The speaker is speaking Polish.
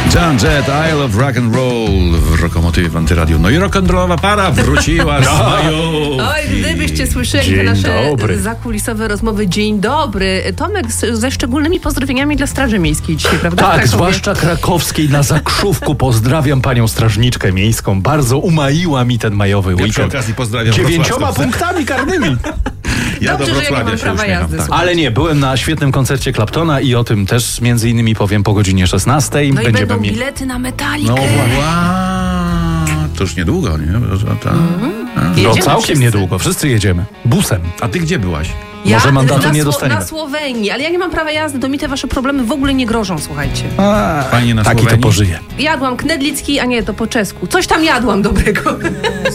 John Jett, I Love Rock and Roll w Rokomotywie w Antyradio. No i rock'n'rollowa para wróciła z majówki. Oj, gdybyście słyszeli te nasze zakulisowe rozmowy. Dzień dobry. Tomek ze szczególnymi pozdrowieniami dla Straży Miejskiej dzisiaj, prawda? Tak, zwłaszcza krakowskiej na Zakrzówku. Pozdrawiam panią strażniczkę miejską. Bardzo umaiła mi ten majowy Ja przy weekend. okazji pozdrawiam 9 wrocławską. punktami karnymi. Ja Dobrze, do że ja nie Wrocławia mam się prawa uśmiecham. jazdy, Tak. słuchaj. Ale nie, byłem na świetnym koncercie Claptona i o tym też między innymi powiem po godzinie 16. No i będą bilety na Metalikę. No to już niedługo, nie? No Jedziemy całkiem wszyscy. niedługo. Wszyscy jedziemy. Busem. A ty gdzie byłaś? Może mandatu nie na dostaniemy. Słowenii, ale ja nie mam prawa jazdy, to mi te wasze problemy w ogóle nie grożą, słuchajcie. Fajnie na Taki to Słowenii? pożyje. Jadłam knedlicki, a nie, to po czesku. Coś tam jadłam dobrego.